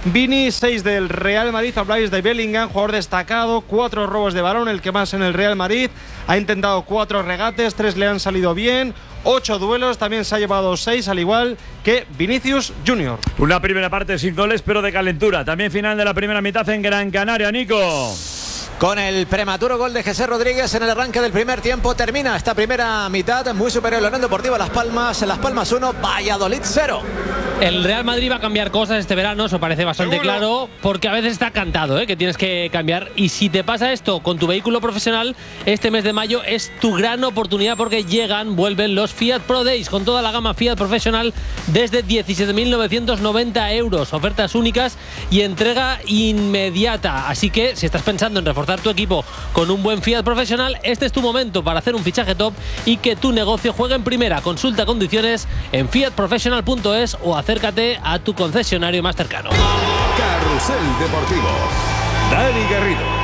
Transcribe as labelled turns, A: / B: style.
A: Vini, 6 del Real Madrid. Habláis de Bellingham, jugador destacado, 4 robos de balón, el que más en el Real Madrid. Ha intentado 4 regates, 3 le han salido bien. 8 duelos, también se ha llevado 6, al igual que Vinicius Junior.
B: Una primera parte sin goles, pero de calentura. También final de la primera mitad en Gran Canaria, Nico.
C: Con el prematuro gol de Jesús Rodríguez en el arranque del primer tiempo, termina esta primera mitad muy superior a la Unión Deportiva Las Palmas. En Las Palmas 1, Valladolid 0.
D: El Real Madrid va a cambiar cosas este verano, eso parece bastante claro, porque a veces está cantado, que tienes que cambiar. Y si te pasa esto con tu vehículo profesional, este mes de mayo es tu gran oportunidad, porque vuelven los Fiat Pro Days con toda la gama Fiat Professional desde 17.990 euros. Ofertas únicas y entrega inmediata. Así que si estás pensando en reforzar tu equipo con un buen Fiat Professional, este es tu momento para hacer un fichaje top y que tu negocio juegue en primera. Consulta condiciones en fiatprofessional.es o acércate a tu concesionario más cercano.
E: Carrusel Deportivo. Dani Garrido.